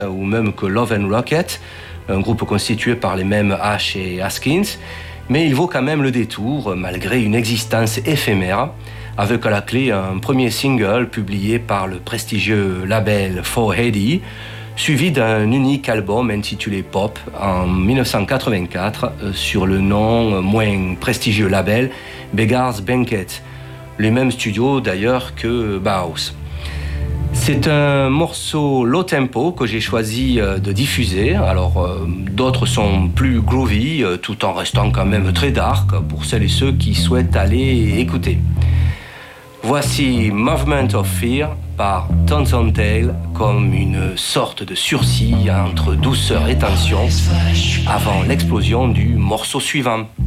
ou même que Love and Rocket, un groupe constitué par les mêmes Ash et Haskins, mais il vaut quand même le détour, malgré une existence éphémère, avec à la clé un premier single publié par le prestigieux label 4AD, suivi d'un unique album intitulé Pop en 1984 sur le non moins prestigieux label Beggar's Banquet, les mêmes studios d'ailleurs que Bauhaus. C'est un morceau low tempo que j'ai choisi de diffuser. Alors d'autres sont plus groovy tout en restant quand même très dark pour celles et ceux qui souhaitent aller écouter. Voici Movement of Fear par Tons on Tail comme une sorte de sursis entre douceur et tension avant l'explosion du morceau suivant.